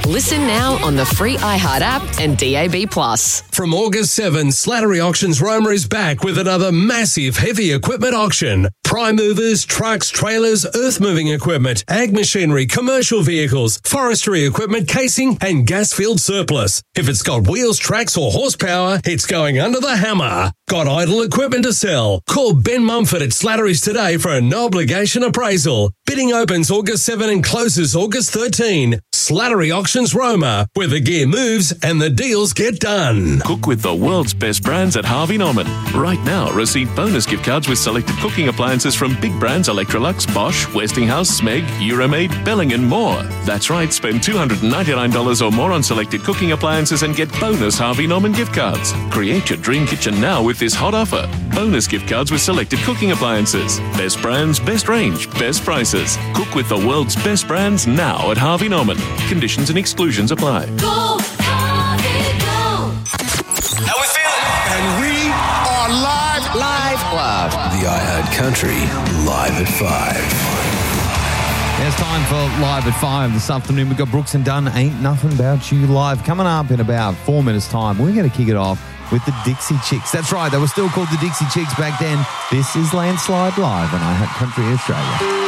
Listen now on the free iHeart app and DAB+. From August 7, Slattery Auctions Roma is back with another massive heavy equipment auction. Prime movers, trucks, trailers, earth-moving equipment, ag machinery, commercial vehicles, forestry equipment, casing and gas-filled surplus. If it's got wheels, tracks or horsepower, it's going under the hammer. Got idle equipment to sell? Call Ben Mumford at Slattery's today for a no-obligation appraisal. Bidding opens August 7 and closes August 13. Slattery Auctions Roma, where the gear moves and the deals get done. Cook with the world's best brands at Harvey Norman. Right now, receive bonus gift cards with selected cooking appliances from big brands Electrolux, Bosch, Westinghouse, Smeg, Euromaid, Belling and more. That's right, spend $299 or more on selected cooking appliances and get bonus Harvey Norman gift cards. Create your dream kitchen now with this hot offer. Bonus gift cards with selected cooking appliances. Best brands, best range, best prices. Cook with the world's best brands now at Harvey Norman. Conditions and exclusions apply. Go, Harvey, go. How we feeling? And we are live. The iHeart Country Live at 5. It's time for Live at 5 this afternoon. We've got Brooks and Dunn, Ain't Nothing About You live. Coming up in about 4 minutes' time, we're going to kick it off with the Dixie Chicks. That's right, they were still called the Dixie Chicks back then. This is Landslide Live on iHeart Country Australia.